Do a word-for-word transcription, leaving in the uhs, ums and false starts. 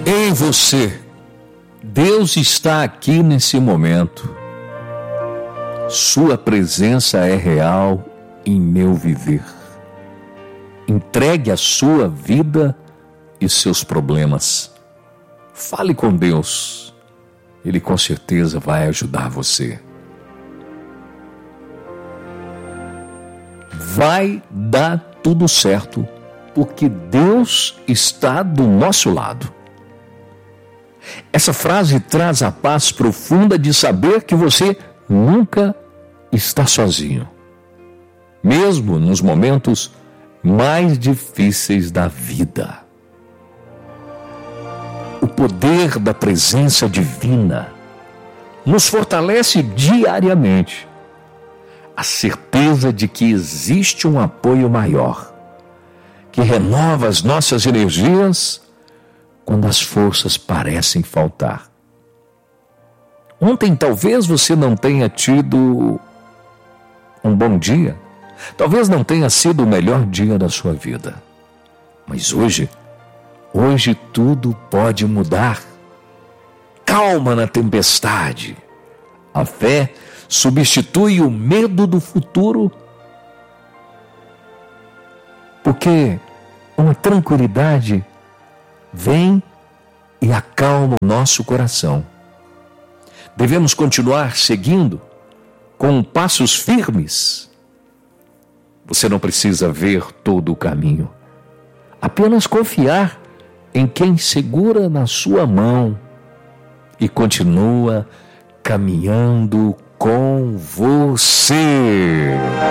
Ei, você, Deus está aqui nesse momento. Sua presença é real em meu viver. Entregue a sua vida e seus problemas. Fale com Deus. Ele com certeza vai ajudar você. Vai dar tudo certo, porque Deus está do nosso lado. Essa frase traz a paz profunda de saber que você nunca está sozinho, mesmo nos momentos mais difíceis da vida. O poder da presença divina nos fortalece diariamente. A certeza de que existe um apoio maior, que renova as nossas energias quando as forças parecem faltar. Ontem talvez você não tenha tido um bom dia, talvez não tenha sido o melhor dia da sua vida, mas hoje, hoje tudo pode mudar. Calma na tempestade. A fé substitui o medo do futuro, porque uma tranquilidade vem e acalma o nosso coração. Devemos continuar seguindo com passos firmes. Você não precisa ver todo o caminho, apenas confiar em quem segura na sua mão e continua caminhando com você.